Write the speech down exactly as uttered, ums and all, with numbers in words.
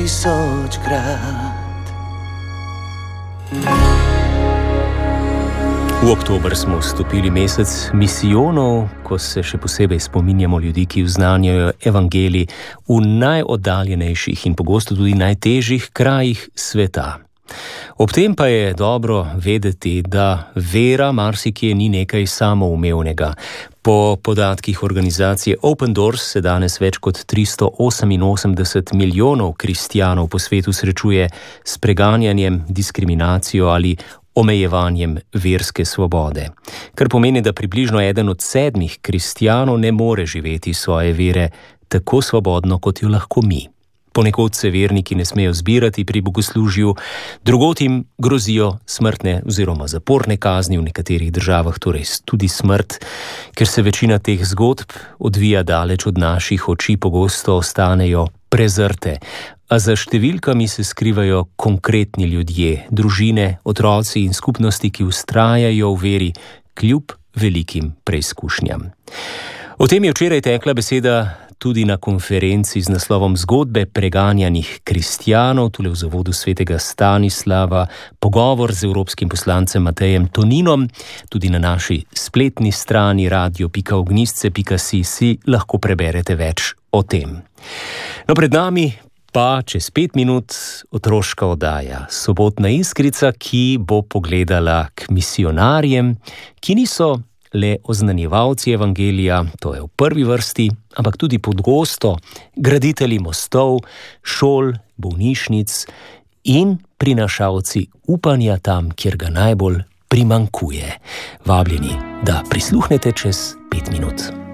tisočkrat. V oktober smo vstopili mesec misijonov, ko se še posebej spominjamo ljudi, ki vznanjajo evangelij v najoddaljenejših in pogosto tudi najtežjih krajih sveta. Ob tem pa je dobro vedeti, da vera marsikje ni nekaj samoumevnega. Po podatkih organizacije Open Doors se danes več kot tristo oseminosemdeset milijonov kristjanov po svetu srečuje s preganjanjem, diskriminacijo ali omejevanjem verske svobode. Kar pomeni, da približno eden od sedmih kristjanov ne more živeti svoje vere tako svobodno, kot jo lahko mi. Ponekod se verniki ne smejo zbirati pri bogoslužju, drugod jim grozijo smrtne oziroma zaporne kazni, v nekaterih državah torej tudi smrt, ker se večina teh zgodb odvija daleč od naših oči, pogosto ostanejo prezrte, a za številkami se skrivajo konkretni ljudje, družine, otroci in skupnosti, ki vztrajajo v veri kljub velikim preizkušnjam. O tem je včeraj tekla beseda tudi na konferenci z naslovom Zgodbe preganjanih kristjanov, tule v zavodu svetega Stanislava, pogovor z evropskim poslancem Matejem Toninom, tudi na naši spletni strani radio pika ognjišče pika si si lahko preberete več o tem. No, pred nami pa čez pet minut otroška oddaja, Sobotna iskrica, ki bo pogledala k misionarjem, ki niso le oznanjevalci evangelija, to je v prvi vrsti, ampak tudi pogosto graditelji mostov, šol, bolnišnic in prinašalci upanja tam, kjer ga najbolj primanjkuje. Vabljeni, da prisluhnete čez pet minut.